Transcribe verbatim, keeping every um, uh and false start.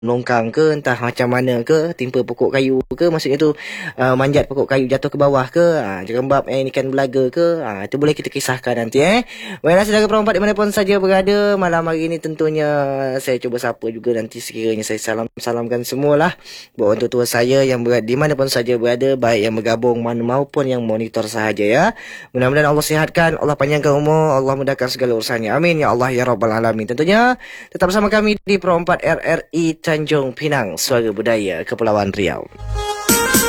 longkang ke, entah macam mana ke, timpa pokok kayu ke, maksudnya tu uh, manjat pokok kayu jatuh ke bawah ke, uh, jerembab eh, ikan belaga ke, uh, itu boleh kita kisahkan nanti eh. Baiklah saudara perempat dimanapun saja berada, malam hari ini tentunya saya cuba sapa juga nanti sekiranya saya salam-salamkan semualah buat orang tua saya yang berada di mana pun saja berada, baik yang bergabung mana maupun yang monitor sahaja ya. Mudah-mudahan Allah sihatkan, Allah panjangkan umur, Allah mudahkan segala urusannya. Amin ya Allah ya Rabbal Alamin. Tentunya tetap bersama kami di Perempat R R I Tanjung Pinang, Suara Budaya Kepulauan Riau.